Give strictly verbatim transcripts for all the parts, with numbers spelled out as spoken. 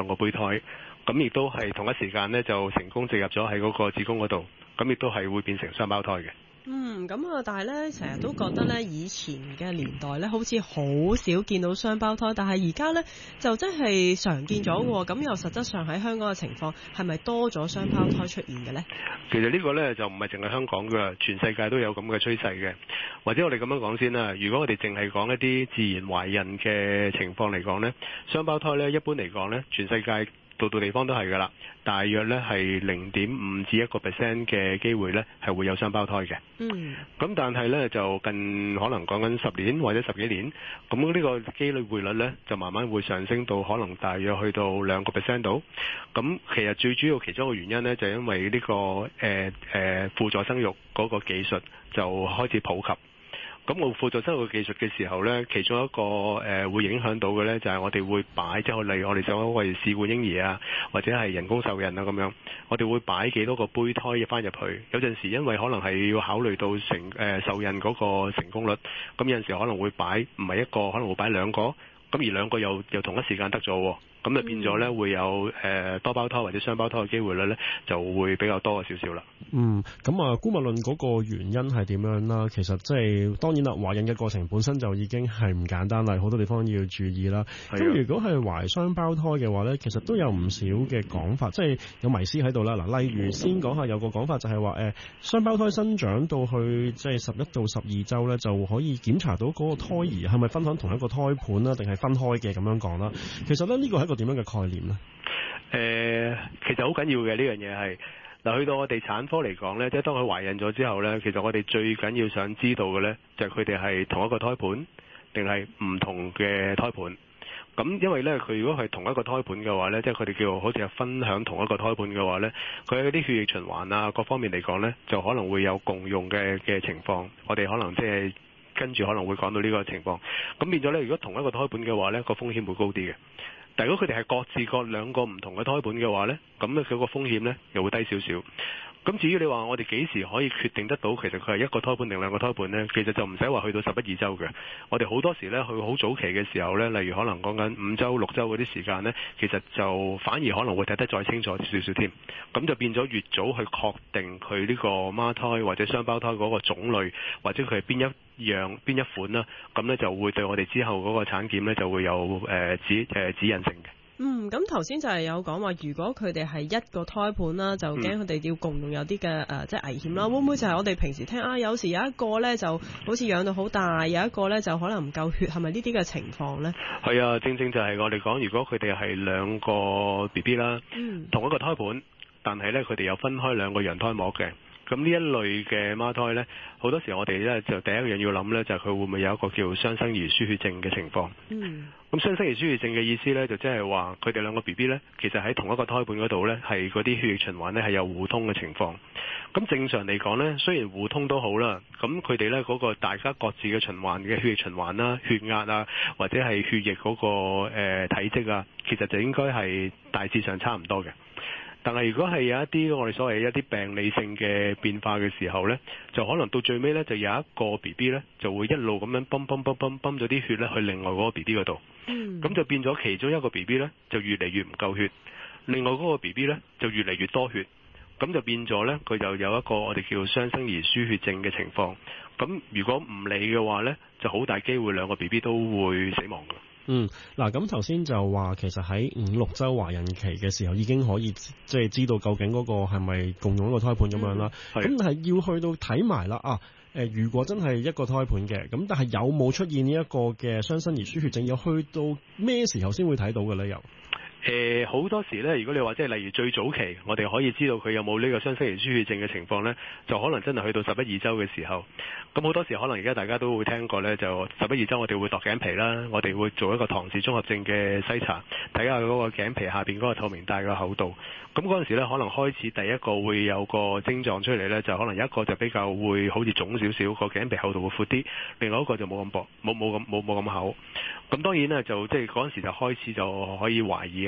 兩個胚胎，咁亦都係同一時間呢就成功植入咗喺嗰個子宮嗰度，咁亦都係會變成雙胞胎嘅。 嗯，咁啊，但係咧，成日都覺得咧，以前嘅年代咧，好似好少見到雙胞胎，但係而家咧就真係常見咗喎。咁、嗯、又實質上喺香港嘅情況係咪多咗雙胞胎出現嘅咧？ 其實呢個咧就唔係淨係香港㗎，全世界都有咁嘅趨勢嘅。或者我哋咁樣講先啦，如果我哋淨係講一啲自然懷孕嘅情況嚟講咧，雙胞胎咧一般嚟講咧，全世界度度地方都係㗎啦，大約咧係零點五至一個 percent 嘅機會咧係會有雙胞胎嘅。 嗯。咁但係咧就近可能講緊十年或者十幾年，咁呢個機率匯率咧就慢慢會上升到可能大約去到兩個 percent 度。咁其實最主要其中一個原因咧就係因為呢、這個誒誒輔助生育嗰個技術就開始普及。咁我輔助生育技術嘅時候呢，其中一個誒、呃、會影響到嘅呢，就係、是、我哋會擺，即係例如我哋想為試管嬰兒啊，或者係人工受孕啊咁樣，我哋會擺幾多個胚胎翻入去。有陣時因為可能係要考慮到成誒、呃、受孕嗰個成功率，咁有陣時可能會擺唔係一個，可能會擺兩個，咁而兩個又又同一時間得咗喎。咁就變咗咧，會有誒多胞胎或者雙胞胎嘅機會率咧，就會比較多少少啦。 嗯，咁啊，姑勿論嗰個原因係點樣啦？其實即係當然啦，懷孕嘅過程本身就已經係唔簡單啦，好多地方要注意啦。咁如果係懷雙胞胎嘅話咧，其實都有唔少嘅講法，即係有迷思喺度啦。嗱，例如先講下有個講法就係話誒雙胞胎生長到去即係十一到十二週咧，就可以檢查到嗰個胎兒係咪分享同一個胎盤啦，定係分開嘅咁樣講啦。其實咧呢個係一個點樣嘅概念呢？ 誒、呃，其實好緊要嘅呢樣嘢係嗱，去到我哋產科嚟講呢，即係當佢懷孕咗之後呢，其實我哋最緊要想知道嘅呢，就係佢哋係同一個胎盤定係唔同嘅胎盤。咁因為呢，佢如果係同一個胎盤嘅話呢，即係佢哋叫好似係分享同一個胎盤嘅話呢，佢喺啲血液循環啊各方面嚟講呢，就可能會有共用嘅嘅情況。我哋可能即係跟住可能會講到呢個情況。咁變咗呢，如果同一個胎盤嘅話呢，個風險會高啲嘅。但如果佢哋係各自各兩個唔同嘅胎盤嘅話呢，咁咧佢個風險呢又會低少少。咁至於你話我哋幾時可以決定得到其實佢係一個胎盤定兩個胎盤呢？其實就唔使話去到十一二週嘅。我哋好多時呢，去好早期嘅時候呢，例如可能講緊五週六週嗰啲時間呢，其實就反而可能會睇得再清楚少少添。咁就變咗越早去確定佢呢個孖胎或者雙胞胎嗰個種類，或者佢係邊一樣邊一款啦，咁呢就會對我哋之後嗰個產檢呢就會有誒、呃、指誒、呃、指引性嘅。 嗯，咁頭先就係有講話，如果佢哋係一個胎盤啦，就驚佢哋要共用有啲嘅誒，即係危險啦。會唔會就係我哋平時聽啊？有時有一個咧就好似養到好大，有一個咧就可能唔夠血，係咪呢啲嘅情況咧？係啊，正正就係我哋講，如果佢哋係兩個 B B 啦，嗯，同一個胎盤，但係咧佢哋有分開兩個羊胎膜嘅。咁呢一類嘅孖胎呢，好多時我哋呢就第一樣要諗呢，就係佢會唔會有一個叫雙生兒輸血症嘅情況。嗯。咁雙生兒輸血症嘅意思呢，就即係話佢哋兩個 B B 呢，其實喺同一個胎盤嗰度呢，係嗰啲血液循環呢係有互通嘅情況。咁正常嚟講呢，雖然互通都好啦，咁佢哋呢嗰個大家各自嘅循環嘅血液循環啦、血壓啊，或者係血液嗰個誒體積啊，其實就應該係大致上差唔多嘅。但係如果係有一啲我哋所謂一啲病理性嘅變化嘅時候呢，就可能到最尾呢，就有一個 B B 呢就會一路咁樣泵泵泵泵泵咗啲血呢去另外嗰個 B B 嗰度，嗯，咁就變咗其中一個 B B 呢就越嚟越唔夠血，另外嗰個 B B 呢就越嚟越多血，咁就變咗呢，佢就有一個我哋叫雙生兒輸血症嘅情況。咁如果唔理嘅話呢，就好大機會兩個 B B 都會死亡㗎。 嗯，嗱，咁頭先就話其實喺五六週懷孕期嘅時候已經可以即係知道究竟嗰個係咪共用一個胎盤咁樣啦。咁、嗯、但係要去到睇埋啦啊，誒，如果真係一個胎盤嘅，咁但係有冇出現呢一個嘅雙生兒輸血症？要去到咩時候先會睇到嘅咧？又？ 誒好多時咧，如果你話即係例如最早期，我哋可以知道佢有冇呢個雙生兒輸血症嘅情況咧，就可能真係去到十一二週嘅時候。咁好多時可能而家大家都會聽過咧，就十一二週我哋會度頸皮啦，我哋會做一個唐氏綜合症嘅篩查，睇下嗰個頸皮下邊嗰個透明帶嘅厚度。咁嗰陣時咧，可能開始第一個會有個症狀出嚟咧，就可能有一個就比較會好似腫少少，個頸皮厚度會闊啲，另外一個就冇咁薄，冇冇咁冇冇咁厚。咁當然咧，就即係嗰陣時就開始就可以懷疑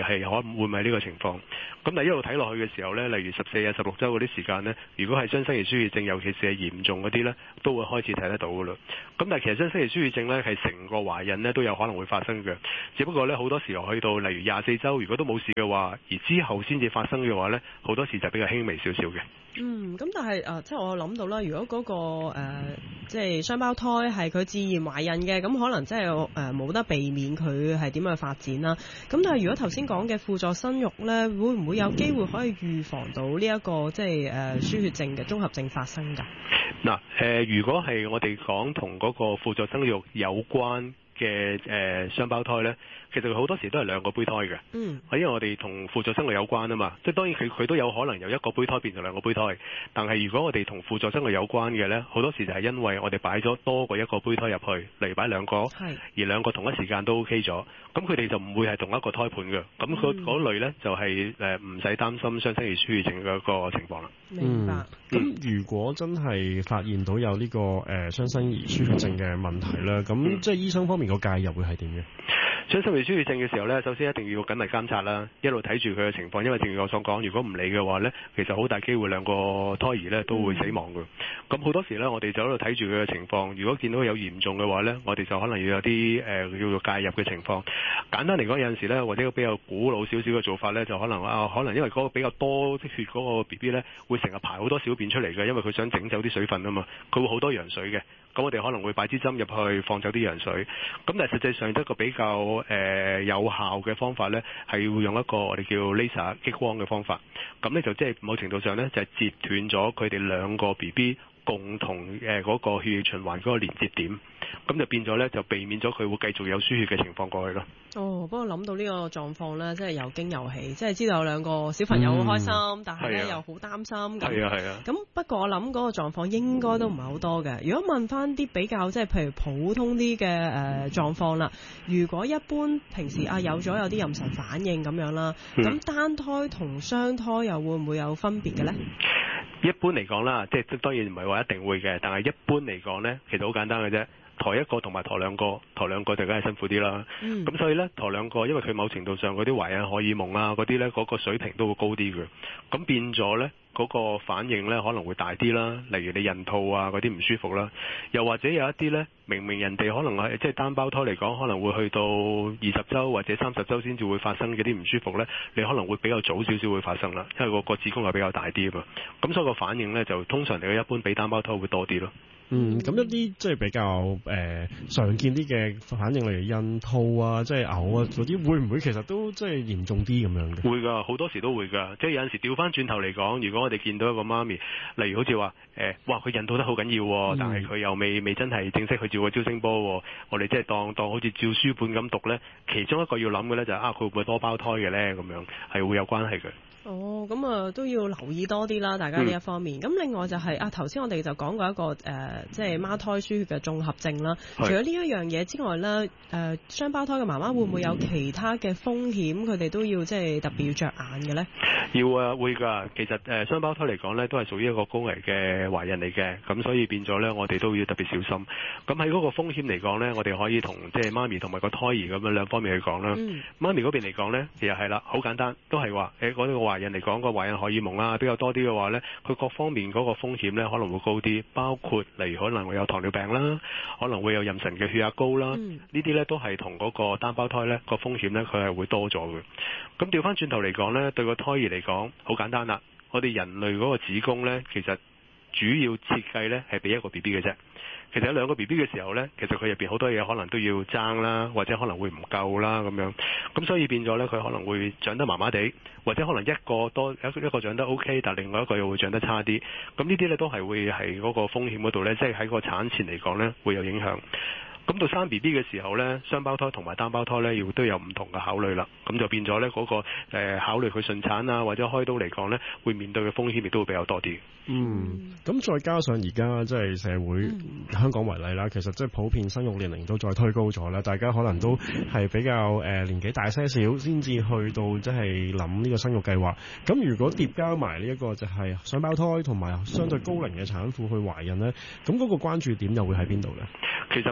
係可會唔係呢個情況。咁但係一路睇落去嘅時候呢，例如十四啊、十六週嗰啲時間呢，如果係雙生兒輸血症，尤其是係嚴重嗰啲呢，都會開始睇得到噶啦。咁但係其實雙生兒輸血症呢，係成個懷孕呢都有可能會發生嘅，只不過呢，好多時候去到例如廿四週，如果都冇事嘅話，而之後先至發生嘅話呢，好多時就比較輕微少少嘅。 嗯，咁但係誒、呃，即係我諗到啦，如果嗰、那個、呃、即係雙胞胎係佢自然懷孕嘅，咁可能即係誒冇得避免佢係點樣發展啦。咁但係如果頭先講嘅輔助生育咧，會唔會有機會可以預防到呢、這、一個即係誒輸血症嘅綜合症發生㗎？ 嗱、呃、誒，如果係我哋講同嗰個輔助生育有關嘅誒雙胞胎咧，其實好多時都係兩個胚胎嘅。嗯，因為我哋同輔助生育有關啊嘛，即係當然佢佢都有可能由一個胚胎變成兩個胚胎，但係如果我哋同輔助生育有關嘅咧，好多時就係因為我哋擺咗多過一個胚胎入去，例如擺兩個，而兩個同一時間都 OK 咗，咁佢哋就唔會係同一個胎盤嘅，咁嗰嗰類咧就係誒唔使擔心雙生兒輸血症嘅個情況啦。 明白。 咁、嗯、如果真係發現到有呢、這個誒雙生兒輸血症嘅問題咧，咁、嗯、即係醫生方面個介入會係點嘅？ 雙生兒輸血症嘅時候呢，首先一定要緊密監察啦，一路睇住佢嘅情況，因為正如我所講，如果唔理嘅話呢，其實好大機會兩個胎兒呢都會死亡嘅。咁好多時呢，我哋就喺度睇住佢嘅情況，如果見到有嚴重嘅話呢，我哋就可能要有啲誒、呃、叫做介入嘅情況。簡單嚟講，有陣時呢，或者比較古老少少嘅做法呢，就可能啊，可能因為嗰個比較多積血嗰個 B B 呢，會成日排好多小便出嚟嘅，因為佢想整走啲水分啊嘛，佢會好多羊水嘅。咁我哋可能會擺支針入去放走啲羊水，咁但係實際上一個比較誒、呃、有效嘅方法呢，係會用一個我哋叫 laser 激光嘅方法，咁呢就即係某程度上呢，就係、是、截斷咗佢哋兩個 B B 共同誒嗰、呃那個血液循環嗰個連接點，咁就變咗呢，就避免咗佢會繼續有輸血嘅情況過去咯。 哦，不過諗到呢個狀況呢，即係又驚又喜，即係知道有兩個小朋友好開心，嗯、但係呢、啊、又好擔心。係啊係啊。 咁不過我諗嗰個狀況應該都唔係好多嘅。如果問翻啲比較即係譬如普通啲嘅誒狀況啦，如果一般平時啊有咗有啲妊娠反應咁樣啦，咁、嗯、單胎同雙胎又會唔會有分別嘅呢？ 一般嚟講啦，即係當然唔係話一定會嘅，但係一般嚟講呢，其實好簡單嘅啫。抬一個同埋抬兩個，抬兩個就梗係辛苦啲啦。咁、嗯、所以呢，抬兩個，因為佢某程度上嗰啲懷孕荷爾蒙啊嗰啲呢，嗰、嗰個水平都會高啲嘅。咁變咗呢，嗰、嗰個反應呢可能會大啲啦。例如你孕吐啊嗰啲唔舒服啦，又或者有一啲呢，明明人哋可能係即係單胞胎嚟講，可能會去到二十週或者三十週先至會發生嗰啲唔舒服呢，你可能會比較早少少會發生啦，因為個個子宮係比較大啲啊嘛。咁所以個反應呢，就通常嚟講一般比單胞胎會多啲咯。 嗯，咁一啲即係比較誒、呃、常見啲嘅反應，例如孕吐啊、即係嘔啊嗰啲，會唔會其實都即係嚴重啲咁樣嘅？會㗎，好多時都會㗎。即係有陣時調翻轉頭嚟講，如果我哋見到一個媽咪，例如好似話誒，哇佢孕吐得好緊要，但係佢又未未真係正式去照個超聲波，我哋即係當當好似照書本咁讀咧，其中一個要諗嘅咧就係、是、啊，佢會唔會多胞胎嘅咧？咁樣係會有關係嘅。 哦，咁啊都要留意多啲啦，大家呢一方面。咁、嗯、另外就係、是、啊，頭先我哋就講過一個誒、呃，即係孖胎輸血嘅綜合症啦。除咗呢一樣嘢之外咧，誒、呃、雙胞胎嘅媽媽會唔會有其他嘅風險？佢哋都要即係特別要着眼嘅咧？ 要啊，會㗎。其實誒雙胞胎嚟講咧，都係屬於一個高危嘅懷孕嚟嘅，咁所以變咗咧，我哋都要特別小心。咁喺嗰個風險嚟講咧，我哋可以同即係媽咪同埋個胎兒咁樣兩方面去講啦。嗯、媽咪嗰邊嚟講咧，其實係啦，好簡單，都係話誒嗰個懷孕嚟講個懷孕荷爾蒙啊比較多啲嘅話咧，佢各方面嗰個風險咧可能會高啲，包括例如可能會有糖尿病啦，可能會有妊娠嘅血壓高啦，嗯、呢啲咧都係同嗰個單胞胎咧個風險咧佢係會多咗嘅。咁調翻轉頭嚟講咧，對個胎兒嚟講好簡單啦，我哋人類嗰個子宮咧其實主要設計咧係俾一個 B B 嘅啫。其實有兩個 B B 嘅時候呢，其實佢入邊好多嘢可能都要爭啦，或者可能會唔夠啦咁樣，咁所以變咗呢，佢可能會長得麻麻地，或者可能一個多一個一個長得 OK，但另外一個又會長得差啲，咁呢啲呢都係會係嗰個風險嗰度呢，即係喺個產前嚟講呢會有影響。咁到生 B B 嘅時候呢，雙胞胎同埋單胞胎呢，亦都有唔同嘅考慮啦。咁就變咗呢嗰個誒考慮佢順產啊，或者開刀嚟講呢，會面對嘅風險亦都會比較多啲。 嗯，咁再加上而家即係社會、嗯、香港為例啦，其實即係普遍生育年齡都再推高咗啦，大家可能都係比較誒、呃、年紀大些少先至去到即係諗呢個生育計劃。咁如果疊加埋呢一個就係雙胞胎同埋相對高齡嘅產婦去懷孕呢，咁嗰個關注點又會喺邊度呢？ 其實某程度上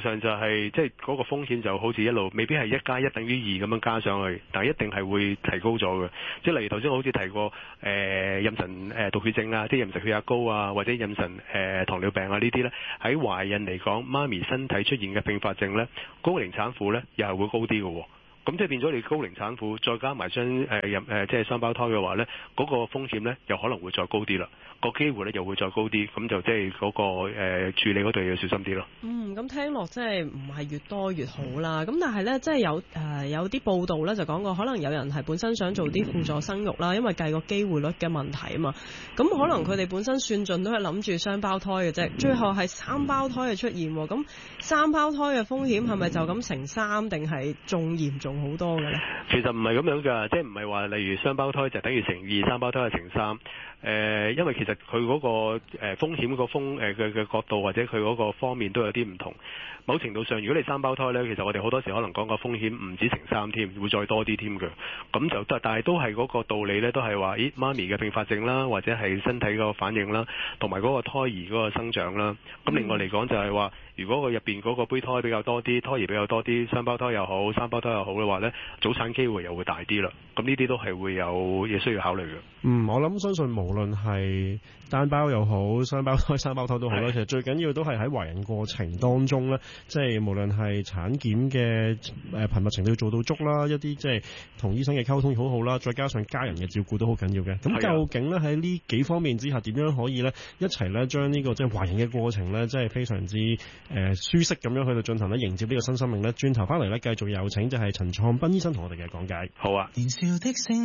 上就係即係嗰個風險就好似一路未必係一加一等於二咁樣加上去，但係一定係會提高咗嘅。即係例如頭先我好似提過誒、呃、妊娠誒毒血症啊，即係妊娠血壓高啊，或者妊娠誒、呃、糖尿病啊呢啲咧，喺懷孕嚟講，媽咪身體出現嘅併發症咧，高齡產婦咧又係會高啲嘅喎。咁即係變咗你高齡產婦再加埋雙誒妊誒即係雙胞胎嘅話咧，嗰、那個風險咧又可能會再高啲啦，個機會咧又會再高啲，咁就即係嗰個誒、呃、處理嗰度要小心啲咯。 嗯，咁聽落即係唔係越多越好啦。咁但係咧，即係有誒、呃、有啲報道咧就講過，可能有人係本身想做啲輔助生育啦，因為計個機會率嘅問題啊嘛。咁可能佢哋本身算盡都係諗住雙胞胎嘅啫，最後係三胞胎嘅出現喎。咁三胞胎嘅風險係咪就咁乘三，定係仲嚴重好多嘅咧？ 其實唔係咁樣㗎，即係唔係話例如雙胞胎就等於乘二，三胞胎係乘三。誒，因為其實佢嗰個誒風險個風誒嘅嘅角度或者佢嗰個方面都有啲唔同。某程度上，如果你三胞胎咧，其實我哋好多時可能講個風險唔止乘三添，會再多啲添嘅。咁就但係都係嗰個道理咧，都係話，咦，媽咪嘅併發症啦，或者係身體個反應啦，同埋嗰個胎兒嗰個生長啦。咁另外嚟講就係話，如果個入邊嗰個胚胎比較多啲，胎兒比較多啲，雙胞胎又好，三胞胎又好嘅話咧，早產機會又會大啲啦。咁呢啲都係會有嘢需要考慮嘅。 嗯，我諗相信無論係單胞又好，雙胞胎、三胞胎都好啦。其實最緊要都係喺懷孕過程當中咧，即係無論係產檢嘅誒頻密程度要做到足啦，一啲即係同醫生嘅溝通好好啦，再加上家人嘅照顧都好緊要嘅。咁究竟咧喺呢幾方面之下，點樣可以咧一齊咧將呢個即係懷孕嘅過程咧，即係非常之誒、呃、舒適咁樣去到進行咧，迎接呢個新生命咧？轉頭翻嚟咧，繼續有請就係陳創斌醫生同我哋嘅講解。 好啊。